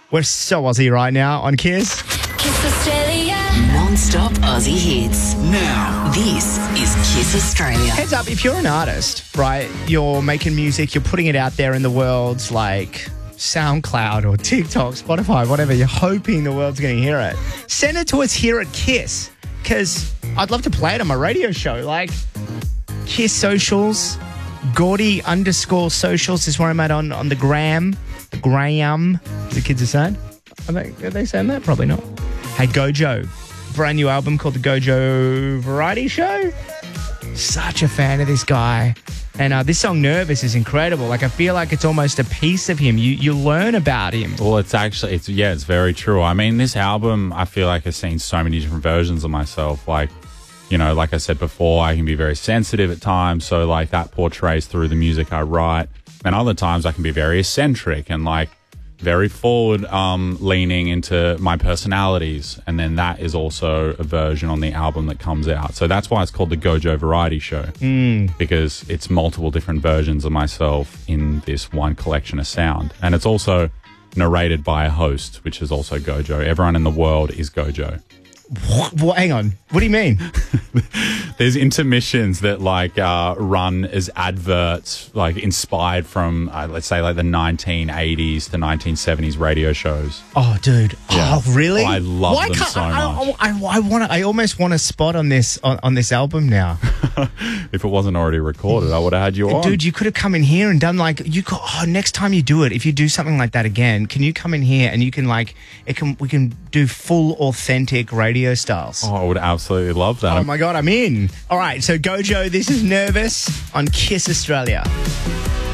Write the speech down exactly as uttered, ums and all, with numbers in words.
We're so Aussie right now on Kiss. Kiss Australia. Non-stop Aussie hits. Now. This is Kiss Australia. Heads up, if you're an artist, right, you're making music, you're putting it out there in the world like SoundCloud or TikTok, Spotify, whatever, you're hoping the world's going to hear it. Send it to us here at Kiss, because I'd love to play it on my radio show. Like, Kiss socials, Gordy underscore socials is where I'm at on, on the gram. The gram, as the kids are saying. Are they, are they saying that? Probably not. Hey, Gojo. Brand new album called The Gojo Variety Show. Such a fan of this guy. And uh, this song, Nervous, is incredible. Like, I feel like it's almost a piece of him. You you learn about him. Well, it's actually, it's yeah, it's very true. I mean, this album, I feel like has seen so many different versions of myself. Like, you know, like I said before, I can be very sensitive at times. So, like, that portrays through the music I write. And other times I can be very eccentric and, like, very forward um, leaning into my personalities. And then that is also a version on the album that comes out. So that's why it's called the Gojo Variety Show. Mm. Because it's multiple different versions of myself in this one collection of sound. And it's also narrated by a host, which is also Gojo. Everyone in the world is Gojo. What? What? Hang on. What do you mean? There's intermissions that like uh, run as adverts, like inspired from, uh, let's say, like the nineteen eighties to nineteen seventies radio shows. Oh, dude. Yeah. Oh, really? Oh, I love Why them can't, so I, much. I, I, I want. I almost want a spot on this on, on this album now. If it wasn't already recorded, I would have had you on. Dude, you could have come in here and done like you. Could, oh, next time you do it, if you do something like that again, can you come in here and you can like it can we can do full authentic radio styles. Oh, I would absolutely love that. Oh my God, I'm in. All right, so Gojo, this is Nervous on Kiss Australia.